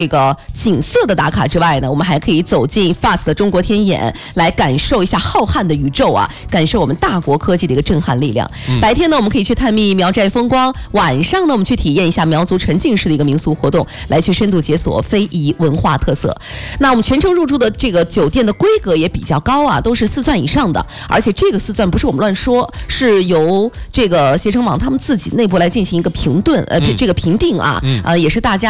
这个景色的打卡之外呢，我们还可以走进 FAST 的中国天眼，来感受一下浩瀚的宇宙啊，感受我们大国科技的一个震撼力量。白天呢，我们可以去探秘苗寨风光；晚上呢，我们去体验一下苗族沉浸式的一个民俗活动，来去深度解锁非遗文化特色。那我们全程入住的这个酒店的规格也比较高啊，都是4钻以上的，而且这个4钻不是我们乱说，是由这个携程网他们自己内部来进行一个评定啊，也是大家